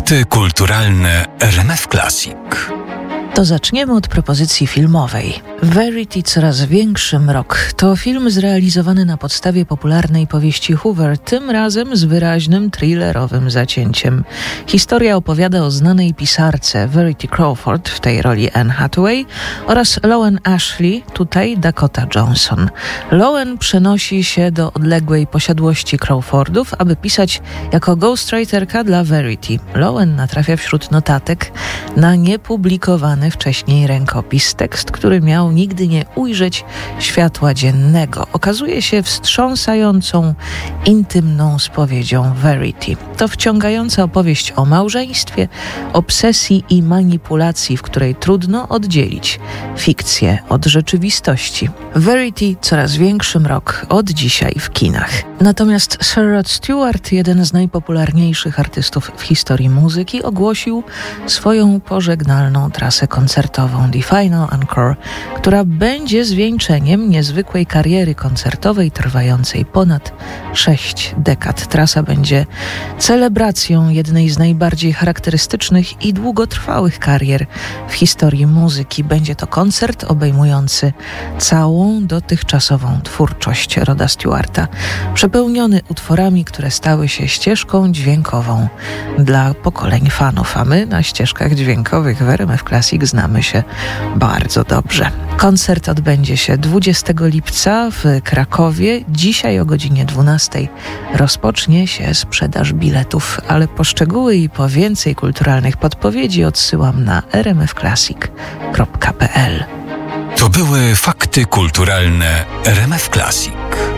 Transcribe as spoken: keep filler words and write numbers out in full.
Fakty kulturalne R M F Classic. To zaczniemy od propozycji filmowej. Verity coraz większy mrok to film zrealizowany na podstawie popularnej powieści Hoover, tym razem z wyraźnym thrillerowym zacięciem. Historia opowiada o znanej pisarce Verity Crawford, w tej roli Anne Hathaway, oraz Lowen Ashley, tutaj Dakota Johnson. Lowen przenosi się do odległej posiadłości Crawfordów, aby pisać jako ghostwriterka dla Verity. Lowen natrafia wśród notatek na niepublikowany wcześniej rękopis, tekst, który miał nigdy nie ujrzeć światła dziennego. Okazuje się wstrząsającą, intymną spowiedzią Verity. To wciągająca opowieść o małżeństwie, obsesji i manipulacji, w której trudno oddzielić fikcję od rzeczywistości. Verity coraz większy mrok od dzisiaj w kinach. Natomiast Sir Rod Stewart, jeden z najpopularniejszych artystów w historii muzyki, ogłosił swoją pożegnalną trasę koncertową The Final Encore, która będzie zwieńczeniem niezwykłej kariery koncertowej trwającej ponad sześć dekad. Trasa będzie celebracją jednej z najbardziej charakterystycznych i długotrwałych karier w historii muzyki. Będzie to koncert obejmujący całą dotychczasową twórczość Roda Stewarta, przepełniony utworami, które stały się ścieżką dźwiękową dla pokoleń fanów, a my na ścieżkach dźwiękowych w R M F Classic znamy się bardzo dobrze. Koncert odbędzie się dwudziestego lipca w Krakowie. Dzisiaj o godzinie dwunastej rozpocznie się sprzedaż biletów, ale po szczegóły i po więcej kulturalnych podpowiedzi odsyłam na r m f classic kropka p l. To były fakty kulturalne R M F Classic.